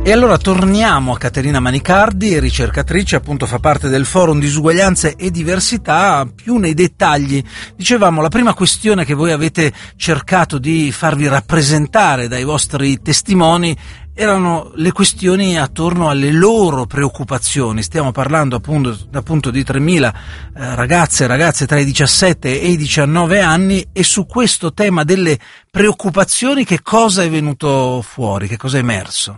E allora torniamo a Caterina Manicardi, ricercatrice, appunto fa parte del Forum Disuguaglianze e Diversità, più nei dettagli. Dicevamo, la prima questione che voi avete cercato di farvi rappresentare dai vostri testimoni erano le questioni attorno alle loro preoccupazioni. Stiamo parlando appunto di 3.000 ragazze e ragazze tra i 17 e i 19 anni, e su questo tema delle preoccupazioni che cosa è venuto fuori, che cosa è emerso?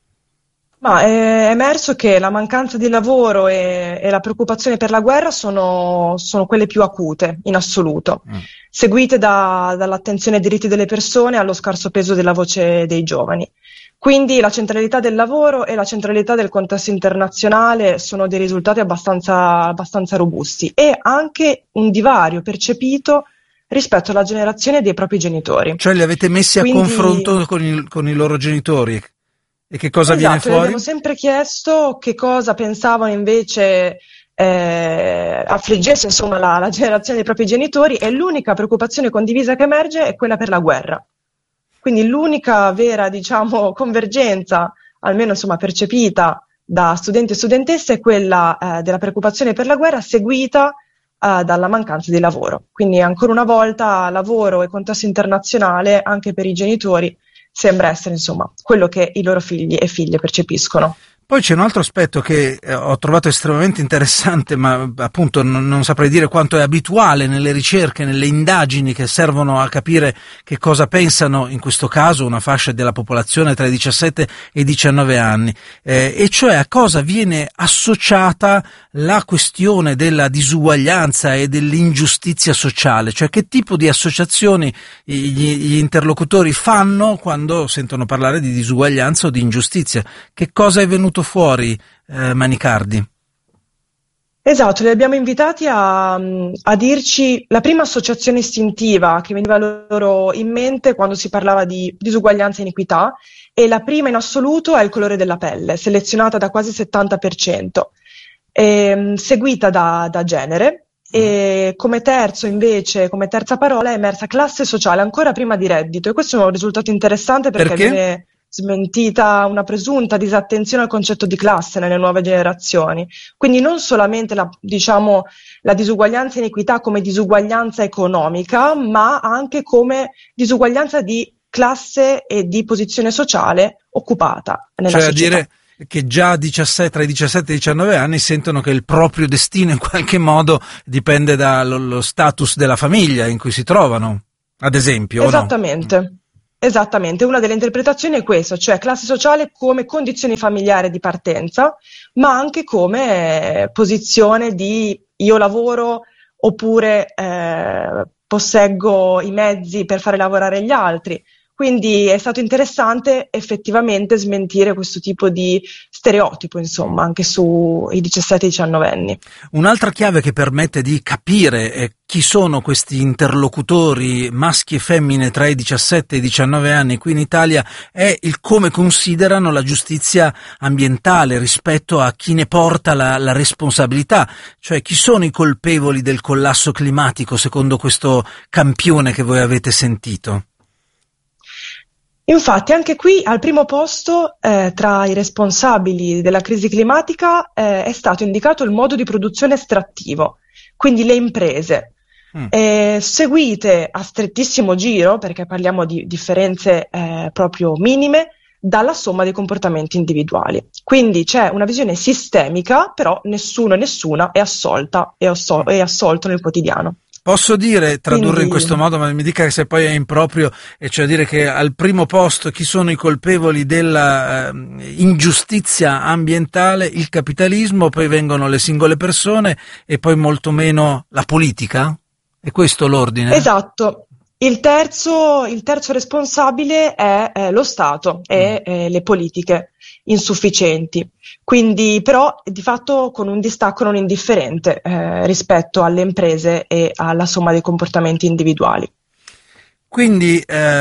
Ma è emerso che la mancanza di lavoro e la preoccupazione per la guerra sono quelle più acute in assoluto, seguite dall'attenzione ai diritti delle persone allo scarso peso della voce dei giovani. Quindi la centralità del lavoro e la centralità del contesto internazionale sono dei risultati abbastanza robusti, e anche un divario percepito rispetto alla generazione dei propri genitori. Cioè li avete messi a confronto con i loro genitori? E che cosa viene fuori? Abbiamo sempre chiesto che cosa pensavano invece affliggesse insomma la generazione dei propri genitori, e l'unica preoccupazione condivisa che emerge è quella per la guerra. Quindi l'unica vera, convergenza, almeno insomma percepita da studenti e studentesse, è quella della preoccupazione per la guerra, seguita dalla mancanza di lavoro. Quindi ancora una volta lavoro e contesto internazionale anche per i genitori sembra essere insomma quello che i loro figli e figlie percepiscono. Poi c'è un altro aspetto che ho trovato estremamente interessante, ma appunto non saprei dire quanto è abituale nelle ricerche, nelle indagini che servono a capire che cosa pensano, in questo caso, una fascia della popolazione tra i 17 e i 19 anni, e cioè a cosa viene associata la questione della disuguaglianza e dell'ingiustizia sociale, cioè che tipo di associazioni gli interlocutori fanno quando sentono parlare di disuguaglianza o di ingiustizia. Che cosa è venuto fuori, Manicardi? Esatto, li abbiamo invitati a dirci la prima associazione istintiva che veniva loro in mente quando si parlava di disuguaglianza e inequità, e la prima in assoluto è il colore della pelle, selezionata da quasi 70%, seguita da genere, e come terza parola è emersa classe sociale ancora prima di reddito, e questo è un risultato interessante perché viene smentita una presunta disattenzione al concetto di classe nelle nuove generazioni. Quindi non solamente la disuguaglianza e inequità come disuguaglianza economica, ma anche come disuguaglianza di classe e di posizione sociale occupata nella società. Cioè a dire che già tra i 17 e i 19 anni sentono che il proprio destino in qualche modo dipende dallo status della famiglia in cui si trovano, ad esempio. Esattamente. O no? Esattamente, una delle interpretazioni è questa, cioè classe sociale come condizione familiare di partenza, ma anche come posizione di io lavoro oppure posseggo i mezzi per fare lavorare gli altri. Quindi è stato interessante effettivamente smentire questo tipo di stereotipo, insomma, anche sui 17-19 anni. Un'altra chiave che permette di capire chi sono questi interlocutori maschi e femmine tra i 17 e i 19 anni qui in Italia è il come considerano la giustizia ambientale rispetto a chi ne porta la responsabilità, cioè chi sono i colpevoli del collasso climatico secondo questo campione che voi avete sentito. Infatti anche qui al primo posto tra i responsabili della crisi climatica è stato indicato il modo di produzione estrattivo, quindi le imprese, seguite a strettissimo giro, perché parliamo di differenze proprio minime, dalla somma dei comportamenti individuali. Quindi c'è una visione sistemica, però nessuno e nessuna è assolto nel quotidiano. Posso tradurre in questo modo, ma mi dica che se poi è improprio, e cioè dire che al primo posto chi sono i colpevoli della ingiustizia ambientale, il capitalismo, poi vengono le singole persone e poi molto meno la politica? È questo l'ordine? Esatto. Il terzo responsabile è lo Stato e le politiche insufficienti. Quindi però di fatto con un distacco non indifferente rispetto alle imprese e alla somma dei comportamenti individuali. Quindi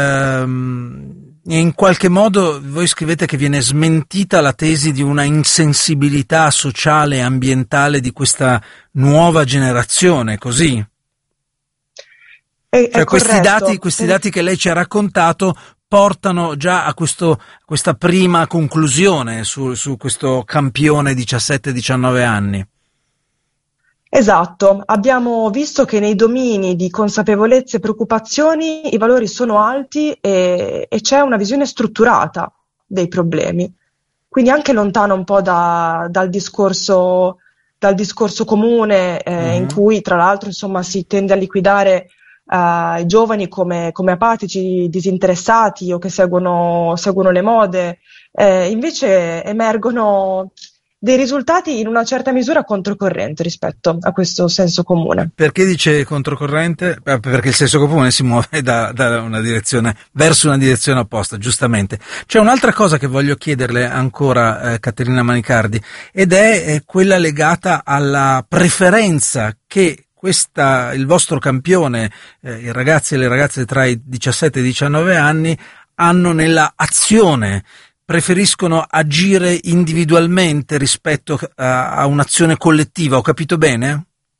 in qualche modo voi scrivete che viene smentita la tesi di una insensibilità sociale e ambientale di questa nuova generazione, così? Cioè questi dati che lei ci ha raccontato portano già a questa prima conclusione su questo campione 17-19 anni. Esatto, abbiamo visto che nei domini di consapevolezza e preoccupazioni i valori sono alti e c'è una visione strutturata dei problemi, quindi anche lontano un po' dal discorso comune in cui tra l'altro insomma si tende a liquidare i giovani come apatici, disinteressati o che seguono le mode, invece emergono dei risultati in una certa misura controcorrente rispetto a questo senso comune. Perché dice controcorrente? Perché il senso comune si muove da una direzione verso una direzione opposta, giustamente. C'è un'altra cosa che voglio chiederle ancora, Caterina Manicardi, ed è quella legata alla preferenza che il vostro campione, i ragazzi e le ragazze tra i 17 e i 19 anni hanno nella azione. Preferiscono agire individualmente rispetto a un'azione collettiva, ho capito bene?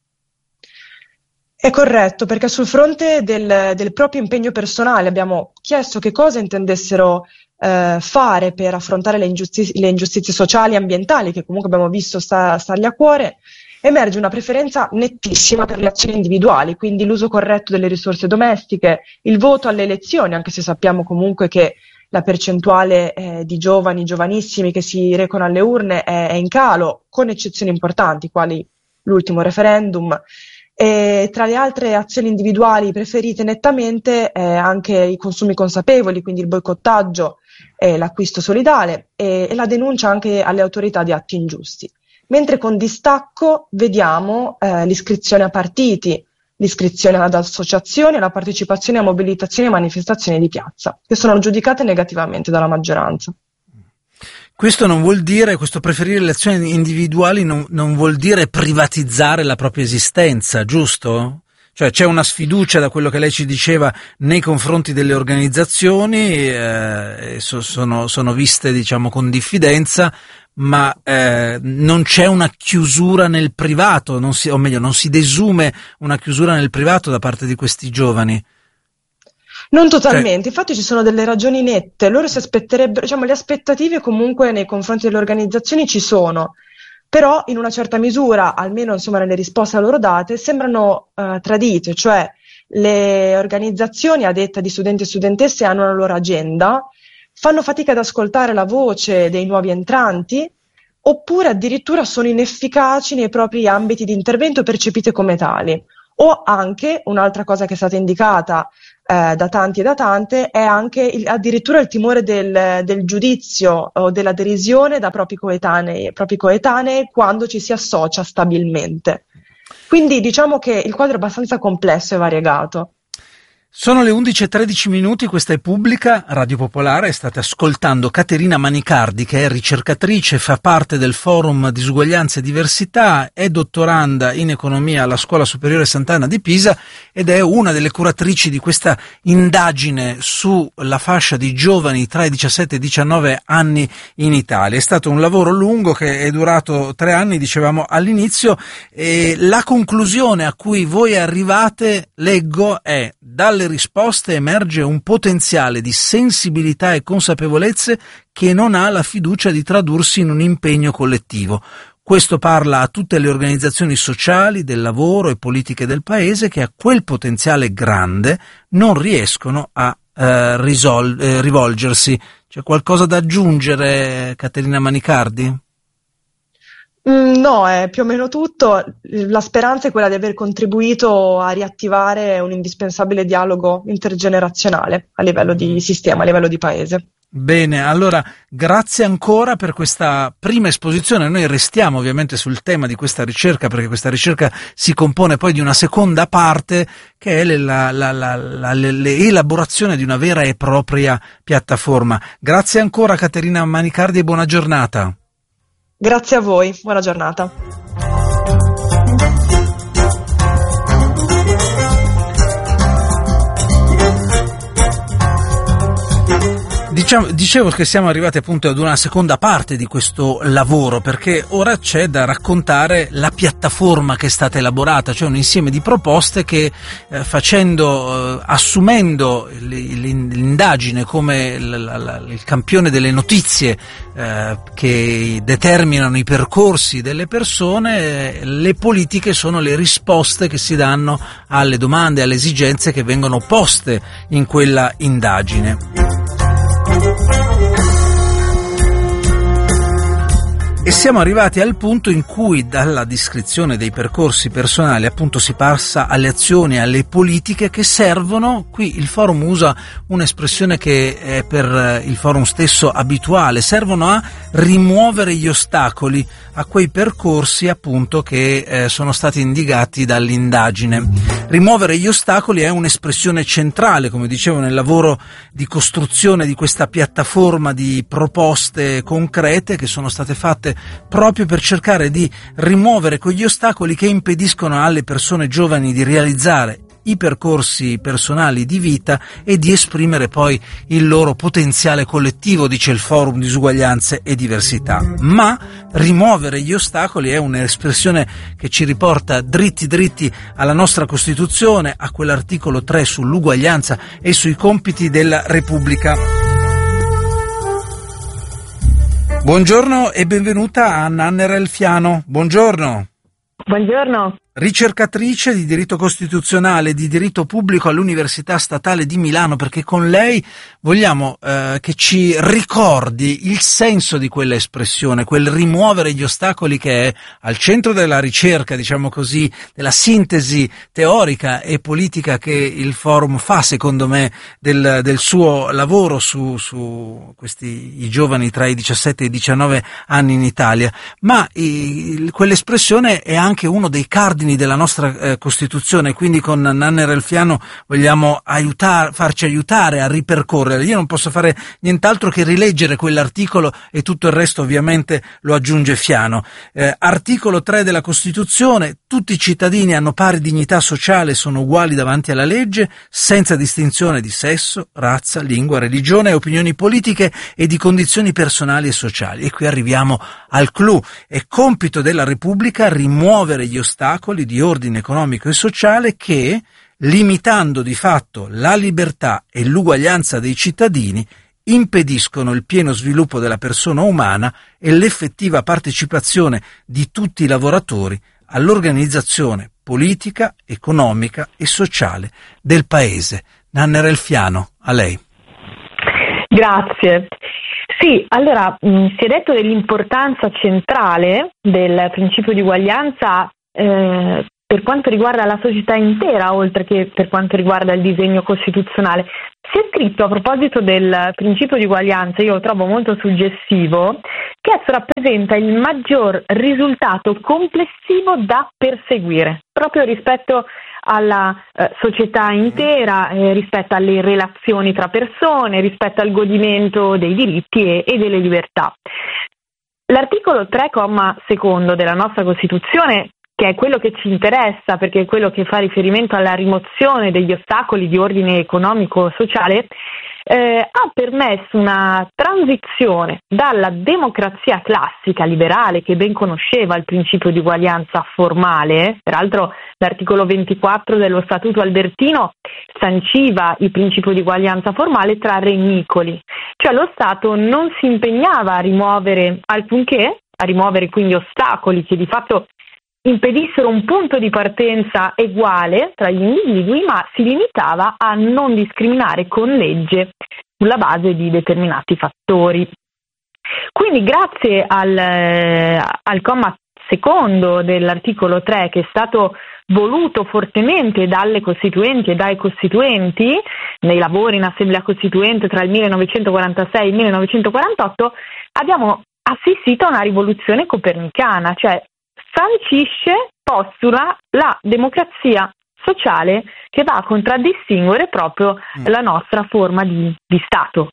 È corretto, perché sul fronte del proprio impegno personale abbiamo chiesto che cosa intendessero fare per affrontare le ingiustizie sociali e ambientali, che comunque abbiamo visto stargli a cuore. Emerge una preferenza nettissima per le azioni individuali, quindi l'uso corretto delle risorse domestiche, il voto alle elezioni, anche se sappiamo comunque che la percentuale di giovanissimi che si recano alle urne è in calo, con eccezioni importanti, quali l'ultimo referendum. E tra le altre azioni individuali preferite nettamente anche i consumi consapevoli, quindi il boicottaggio, l'acquisto solidale e la denuncia anche alle autorità di atti ingiusti. Mentre con distacco vediamo l'iscrizione a partiti, l'iscrizione ad associazioni e la partecipazione a mobilitazioni e manifestazioni di piazza, che sono giudicate negativamente dalla maggioranza. Questo non vuol dire, questo preferire le azioni individuali non vuol dire privatizzare la propria esistenza, giusto? Cioè c'è una sfiducia, da quello che lei ci diceva, nei confronti delle organizzazioni, sono viste diciamo con diffidenza, ma non c'è una chiusura nel privato, non si desume una chiusura nel privato da parte di questi giovani. Non totalmente, infatti ci sono delle ragioni nette, loro si aspetterebbero, diciamo, le aspettative comunque nei confronti delle organizzazioni ci sono, però in una certa misura, almeno insomma nelle risposte a loro date, sembrano tradite, cioè le organizzazioni a detta di studenti e studentesse hanno una loro agenda, fanno fatica ad ascoltare la voce dei nuovi entranti, oppure addirittura sono inefficaci nei propri ambiti di intervento percepite come tali. O anche, un'altra cosa che è stata indicata da tanti e da tante, è anche addirittura il timore del giudizio o della derisione da propri coetanei quando ci si associa stabilmente. Quindi diciamo che il quadro è abbastanza complesso e variegato. Sono le 11:13, questa è Pubblica, Radio Popolare, state ascoltando Caterina Manicardi, che è ricercatrice, fa parte del Forum Disuguaglianza e Diversità, è dottoranda in economia alla Scuola Superiore Sant'Anna di Pisa ed è una delle curatrici di questa indagine sulla fascia di giovani tra i 17 e i 19 anni in Italia. È stato un lavoro lungo che è durato 3 anni, dicevamo all'inizio, e la conclusione a cui voi arrivate, leggo, è: dalle risposte emerge un potenziale di sensibilità e consapevolezze che non ha la fiducia di tradursi in un impegno collettivo. Questo parla a tutte le organizzazioni sociali, del lavoro e politiche del Paese che a quel potenziale grande non riescono a rivolgersi. C'è qualcosa da aggiungere, Caterina Manicardi? No, è più o meno tutto. La speranza è quella di aver contribuito a riattivare un indispensabile dialogo intergenerazionale a livello di sistema, a livello di paese. Bene, allora grazie ancora per questa prima esposizione. Noi restiamo ovviamente sul tema di questa ricerca, perché questa ricerca si compone poi di una seconda parte che è l'elaborazione di una vera e propria piattaforma. Grazie ancora Caterina Manicardi e buona giornata. Grazie a voi, buona giornata. Dicevo che siamo arrivati appunto ad una seconda parte di questo lavoro, perché ora c'è da raccontare la piattaforma che è stata elaborata, cioè un insieme di proposte che assumendo l'indagine come il campione delle notizie che determinano i percorsi delle persone, le politiche sono le risposte che si danno alle domande, alle esigenze che vengono poste in quella indagine. E siamo arrivati al punto in cui dalla descrizione dei percorsi personali appunto si passa alle azioni, alle politiche che servono. Qui il forum usa un'espressione che è per il forum stesso abituale: servono a rimuovere gli ostacoli a quei percorsi appunto che sono stati indicati dall'indagine. Rimuovere gli ostacoli è un'espressione centrale, come dicevo, nel lavoro di costruzione di questa piattaforma di proposte concrete che sono state fatte proprio per cercare di rimuovere quegli ostacoli che impediscono alle persone giovani di realizzare i percorsi personali di vita e di esprimere poi il loro potenziale collettivo, dice il Forum Disuguaglianze e Diversità. Ma rimuovere gli ostacoli è un'espressione che ci riporta dritti alla nostra Costituzione, a quell'articolo 3 sull'uguaglianza e sui compiti della Repubblica. Buongiorno e benvenuta a Nanner Elfiano. Buongiorno. Buongiorno. Ricercatrice di diritto costituzionale e di diritto pubblico all'Università Statale di Milano, perché con lei vogliamo che ci ricordi il senso di quella espressione, quel rimuovere gli ostacoli che è al centro della ricerca, diciamo così, della sintesi teorica e politica che il forum fa, secondo me, del suo lavoro su questi i giovani tra i 17 e i 19 anni in Italia. Ma quell'espressione è anche uno dei cardini della nostra Costituzione, quindi con Nanner Elfiano vogliamo farci aiutare a ripercorrere. Io non posso fare nient'altro che rileggere quell'articolo e tutto il resto ovviamente lo aggiunge Fiano. Articolo 3 della Costituzione: tutti i cittadini hanno pari dignità sociale e sono uguali davanti alla legge, senza distinzione di sesso, razza, lingua, religione, opinioni politiche e di condizioni personali e sociali. E qui arriviamo al clou: è compito della Repubblica rimuovere gli ostacoli di ordine economico e sociale che, limitando di fatto la libertà e l'uguaglianza dei cittadini, impediscono il pieno sviluppo della persona umana e l'effettiva partecipazione di tutti i lavoratori all'organizzazione politica, economica e sociale del Paese. Nanner Elfiano, a lei. Grazie. Sì, allora si è detto dell'importanza centrale del principio di uguaglianza per quanto riguarda la società intera, oltre che per quanto riguarda il disegno costituzionale. Si è scritto a proposito del principio di uguaglianza, io lo trovo molto suggestivo, che esso rappresenta il maggior risultato complessivo da perseguire, proprio rispetto alla società intera, rispetto alle relazioni tra persone, rispetto al godimento dei diritti e delle libertà. L'articolo 3, comma secondo della nostra Costituzione, che è quello che ci interessa perché è quello che fa riferimento alla rimozione degli ostacoli di ordine economico-sociale, ha permesso una transizione dalla democrazia classica liberale, che ben conosceva il principio di uguaglianza formale. Peraltro l'articolo 24 dello Statuto Albertino sanciva il principio di uguaglianza formale tra regnicoli, cioè lo Stato non si impegnava a rimuovere alcunché, a rimuovere quindi ostacoli che di fatto impedissero un punto di partenza uguale tra gli individui, ma si limitava a non discriminare con legge sulla base di determinati fattori. Quindi grazie al comma secondo dell'articolo 3, che è stato voluto fortemente dalle costituenti e dai costituenti nei lavori in Assemblea Costituente tra il 1946 e il 1948, abbiamo assistito a una rivoluzione copernicana, cioè sancisce, postula la democrazia sociale che va a contraddistinguere proprio la nostra forma di Stato.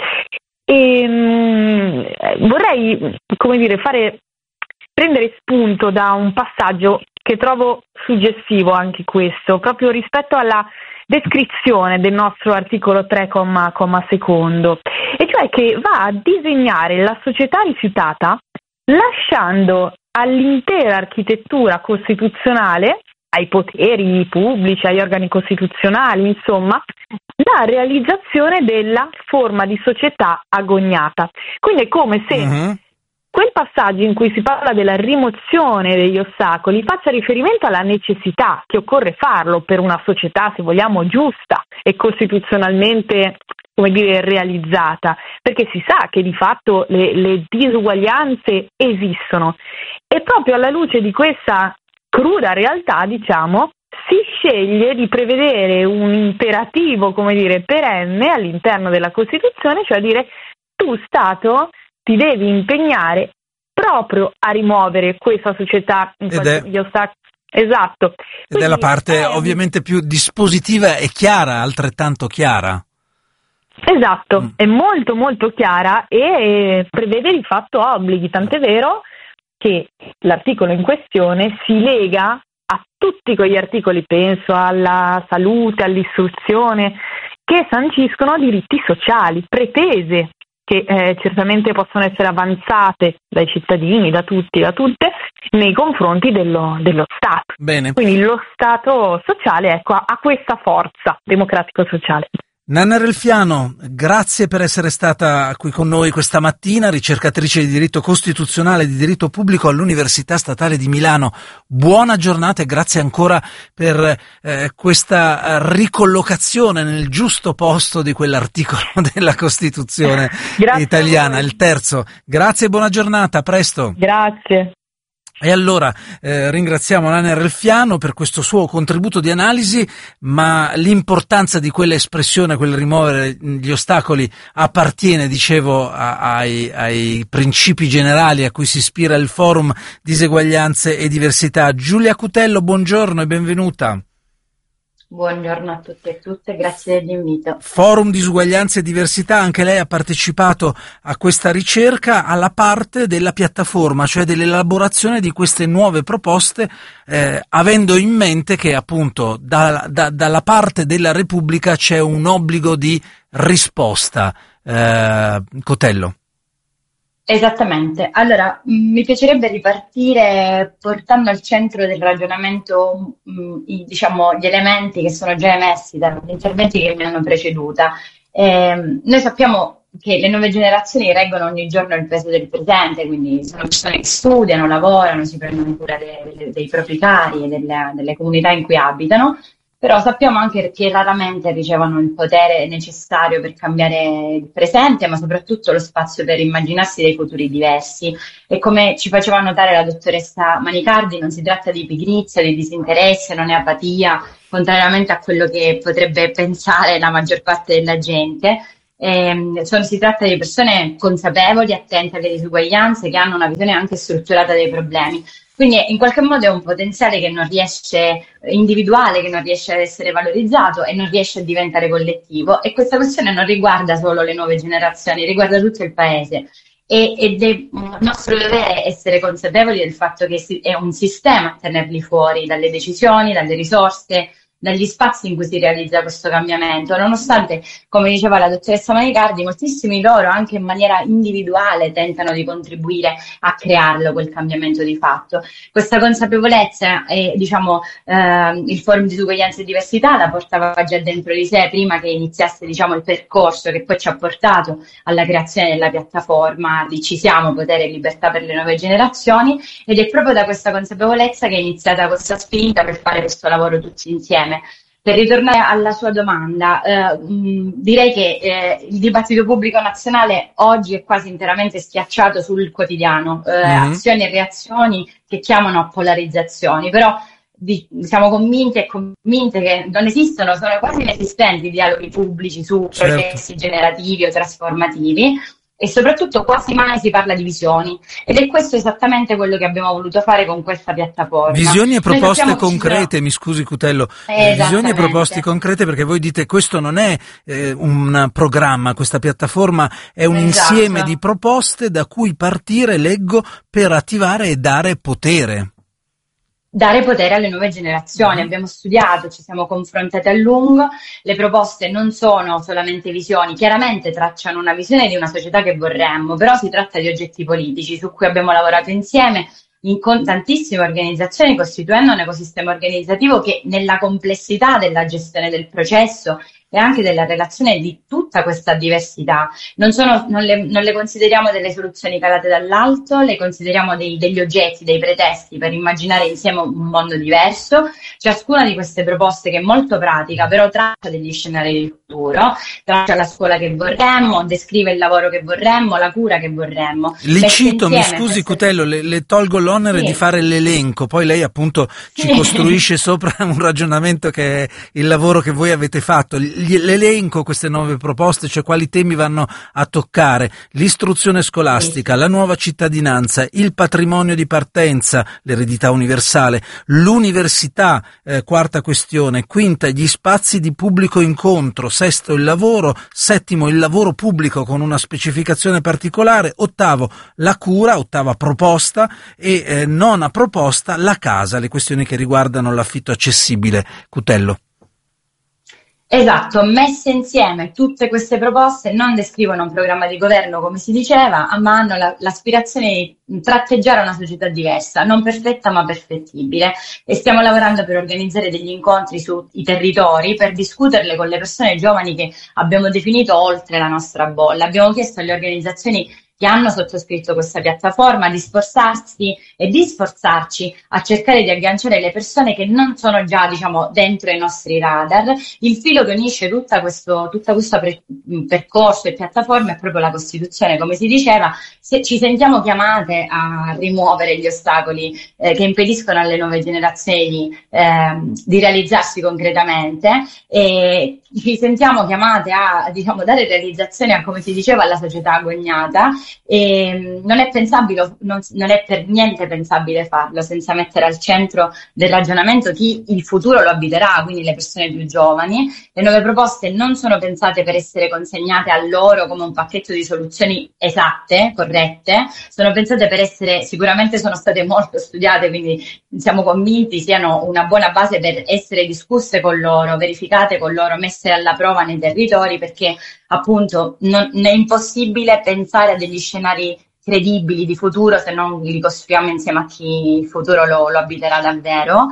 E vorrei, prendere spunto da un passaggio che trovo suggestivo anche questo, proprio rispetto alla descrizione del nostro articolo 3, comma secondo, e cioè che va a disegnare la società rifiutata lasciando all'intera architettura costituzionale, ai poteri pubblici, agli organi costituzionali, insomma, la realizzazione della forma di società agognata. Quindi è come se quel passaggio in cui si parla della rimozione degli ostacoli faccia riferimento alla necessità che occorre farlo per una società, se vogliamo, giusta e costituzionalmente, come dire, realizzata, perché si sa che di fatto le disuguaglianze esistono, e proprio alla luce di questa cruda realtà, diciamo, si sceglie di prevedere un imperativo, come dire, perenne all'interno della Costituzione, cioè dire: tu Stato ti devi impegnare proprio a rimuovere questa società gli ostacoli. Esatto. Ed è la parte ovviamente più dispositiva e chiara, altrettanto chiara. Esatto, è molto molto chiara e prevede di fatto obblighi, tant'è vero che l'articolo in questione si lega a tutti quegli articoli, penso alla salute, all'istruzione, che sanciscono diritti sociali, pretese che certamente possono essere avanzate dai cittadini, da tutti, da tutte, nei confronti dello Stato. Bene. Quindi lo Stato sociale, ecco, ha questa forza democratico-sociale. Nanna Relfiano, grazie per essere stata qui con noi questa mattina, ricercatrice di diritto costituzionale e di diritto pubblico all'Università Statale di Milano. Buona giornata e grazie ancora per questa ricollocazione nel giusto posto di quell'articolo della Costituzione italiana, il terzo. Grazie e buona giornata, a presto. Grazie. E allora ringraziamo Nanna Relfiano per questo suo contributo di analisi, ma l'importanza di quell'espressione, quel rimuovere gli ostacoli, appartiene, dicevo, ai principi generali a cui si ispira il Forum Diseguaglianze e Diversità. Giulia Cutello, buongiorno e benvenuta. Buongiorno a tutti e tutte, grazie dell'invito. Forum Disuguaglianze e Diversità, anche lei ha partecipato a questa ricerca, alla parte della piattaforma, cioè dell'elaborazione di queste nuove proposte, avendo in mente che appunto dalla parte della Repubblica c'è un obbligo di risposta. Cotello. Esattamente. Allora, mi piacerebbe ripartire portando al centro del ragionamento, diciamo, gli elementi che sono già emersi dagli interventi che mi hanno preceduta. Noi sappiamo che le nuove generazioni reggono ogni giorno il peso del presente, quindi sono persone che studiano, lavorano, si prendono cura dei propri cari e delle comunità in cui abitano. Però sappiamo anche che raramente ricevono il potere necessario per cambiare il presente, ma soprattutto lo spazio per immaginarsi dei futuri diversi. E come ci faceva notare la dottoressa Manicardi, non si tratta di pigrizia, di disinteresse, non è apatia, contrariamente a quello che potrebbe pensare la maggior parte della gente. Si tratta di persone consapevoli, attente alle disuguaglianze, che hanno una visione anche strutturata dei problemi. Quindi in qualche modo è un potenziale che non riesce, individuale, che non riesce ad essere valorizzato e non riesce a diventare collettivo. E questa questione non riguarda solo le nuove generazioni, riguarda tutto il paese. Ed è nostro dovere essere consapevoli del fatto che è un sistema a tenerli fuori dalle decisioni, dalle risorse, dagli spazi in cui si realizza questo cambiamento, nonostante, come diceva la dottoressa Manicardi, moltissimi loro anche in maniera individuale tentano di contribuire a crearlo quel cambiamento di fatto. Questa consapevolezza il Forum Disuguaglianze e Diversità la portava già dentro di sé prima che iniziasse il percorso che poi ci ha portato alla creazione della piattaforma di Ci siamo, potere e libertà per le nuove generazioni, ed è proprio da questa consapevolezza che è iniziata questa spinta per fare questo lavoro tutti insieme. Per ritornare alla sua domanda, direi che il dibattito pubblico nazionale oggi è quasi interamente schiacciato sul quotidiano, azioni e reazioni che chiamano a polarizzazioni, però siamo convinti e convinte che non esistono, sono quasi inesistenti dialoghi pubblici su processi generativi o trasformativi. E soprattutto quasi mai si parla di visioni, ed è questo esattamente quello che abbiamo voluto fare con questa piattaforma. Visioni e proposte concrete, mi scusi Cutello, visioni e proposte concrete, perché voi dite questo non è un programma, questa piattaforma è un insieme di proposte da cui partire, leggo, per attivare e dare potere. dare potere alle nuove generazioni. Abbiamo studiato, ci siamo confrontati a lungo, le proposte non sono solamente visioni, chiaramente tracciano una visione di una società che vorremmo, però si tratta di oggetti politici su cui abbiamo lavorato insieme con tantissime organizzazioni, costituendo un ecosistema organizzativo che nella complessità della gestione del processo e anche della relazione di tutta questa diversità non le consideriamo delle soluzioni calate dall'alto, le consideriamo degli oggetti, dei pretesti per immaginare insieme un mondo diverso. Ciascuna di queste proposte, che è molto pratica, però traccia degli scenari del futuro, traccia la scuola che vorremmo, descrive il lavoro che vorremmo, la cura che vorremmo. Li cito, mi scusi Cutello, le tolgo l'onere di fare l'elenco, poi lei appunto ci costruisce sopra un ragionamento che è il lavoro che voi avete fatto. L'elenco, queste nuove proposte, cioè quali temi vanno a toccare: l'istruzione scolastica, la nuova cittadinanza, il patrimonio di partenza, l'eredità universale, l'università, quarta questione, quinta gli spazi di pubblico incontro, sesto il lavoro, settimo il lavoro pubblico con una specificazione particolare, ottavo la cura, ottava proposta, e nona proposta la casa, le questioni che riguardano l'affitto accessibile. Cutello. Esatto, messe insieme tutte queste proposte non descrivono un programma di governo, come si diceva, ma hanno l'aspirazione di tratteggiare una società diversa, non perfetta ma perfettibile, e stiamo lavorando per organizzare degli incontri sui territori per discuterle con le persone giovani che abbiamo definito oltre la nostra bolla. Abbiamo chiesto alle organizzazioni che hanno sottoscritto questa piattaforma di sforzarsi e di sforzarci a cercare di agganciare le persone che non sono già, diciamo, dentro i nostri radar. Il filo che unisce tutto questo percorso e piattaforma è proprio la Costituzione, come si diceva. Ci sentiamo chiamate a rimuovere gli ostacoli che impediscono alle nuove generazioni di realizzarsi concretamente, e ci sentiamo chiamate a, diciamo, dare realizzazione a, come si diceva, alla società agognata. E non è pensabile, non è per niente pensabile farlo senza mettere al centro del ragionamento chi il futuro lo abiterà, quindi le persone più giovani. Le nuove proposte non sono pensate per essere consegnate a loro come un pacchetto di soluzioni esatte, corrette, sono pensate per essere, sicuramente sono state molto studiate, quindi siamo convinti siano una buona base per essere discusse con loro, verificate con loro, messe alla prova nei territori, perché appunto è impossibile pensare a degli scenari credibili di futuro se non li costruiamo insieme a chi il futuro lo abiterà davvero.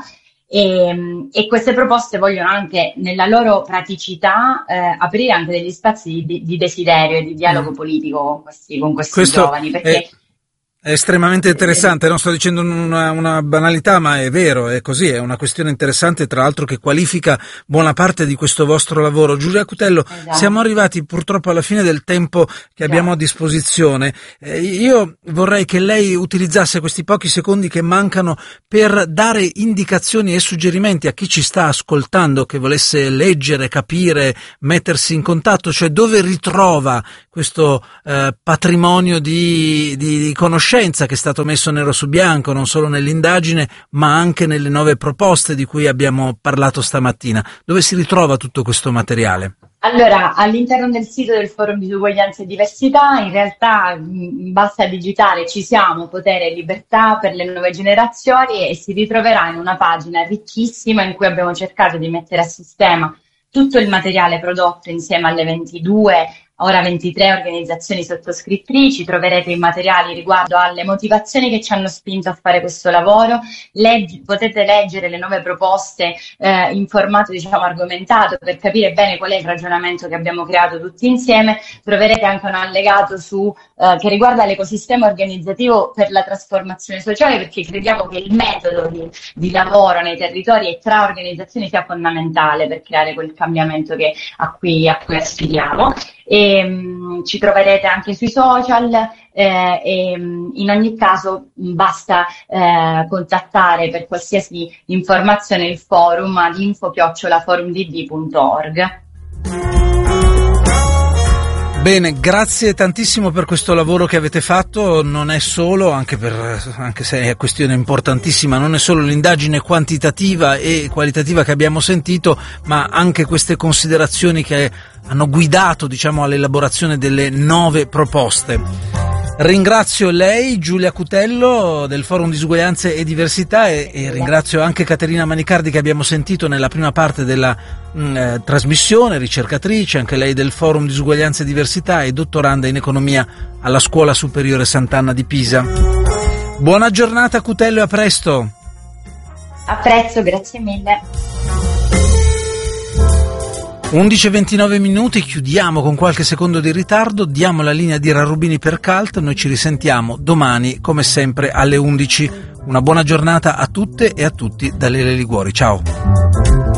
E queste proposte vogliono anche, nella loro praticità, aprire anche degli spazi di desiderio e di dialogo politico con questi giovani, perché è estremamente interessante. Non sto dicendo una banalità, ma è vero, è così, è una questione interessante, tra l'altro, che qualifica buona parte di questo vostro lavoro. Giulia Cutello, esatto. Siamo arrivati purtroppo alla fine del tempo che abbiamo a disposizione. Io vorrei che lei utilizzasse questi pochi secondi che mancano per dare indicazioni e suggerimenti a chi ci sta ascoltando, che volesse leggere, capire, mettersi in contatto, cioè dove ritrova questo patrimonio di conoscenza che è stato messo nero su bianco, non solo nell'indagine ma anche nelle nuove proposte di cui abbiamo parlato stamattina. Dove si ritrova tutto questo materiale? Allora, all'interno del sito del Forum Disuguaglianza e Diversità, in realtà basta digitare "ci siamo, potere e libertà per le nuove generazioni" e si ritroverà in una pagina ricchissima in cui abbiamo cercato di mettere a sistema tutto il materiale prodotto insieme alle 22, ora 23 organizzazioni sottoscrittrici. Troverete i materiali riguardo alle motivazioni che ci hanno spinto a fare questo lavoro. Potete leggere le nuove proposte in formato, diciamo, argomentato, per capire bene qual è il ragionamento che abbiamo creato tutti insieme. Troverete anche un allegato che riguarda l'ecosistema organizzativo per la trasformazione sociale, perché crediamo che il metodo di lavoro nei territori e tra organizzazioni sia fondamentale per creare quel cambiamento a cui aspiriamo. Ci troverete anche sui social, e in ogni caso basta contattare per qualsiasi informazione il forum ad info@forumdd.org. Bene, grazie tantissimo per questo lavoro che avete fatto. Non è solo, anche se è questione importantissima, non è solo l'indagine quantitativa e qualitativa che abbiamo sentito, ma anche queste considerazioni che hanno guidato, diciamo, all'elaborazione delle 9 proposte. Ringrazio lei, Giulia Cutello del Forum Disuguaglianze e Diversità, e ringrazio anche Caterina Manicardi che abbiamo sentito nella prima parte della trasmissione, ricercatrice, anche lei del Forum Disuguaglianze e Diversità e dottoranda in economia alla Scuola Superiore Sant'Anna di Pisa. Buona giornata Cutello e a presto. A presto, grazie mille. 11:29 minuti, chiudiamo con qualche secondo di ritardo, diamo la linea di Rarubini per Cult, noi ci risentiamo domani come sempre alle 11. Una buona giornata a tutte e a tutti da Lele Liguori, ciao.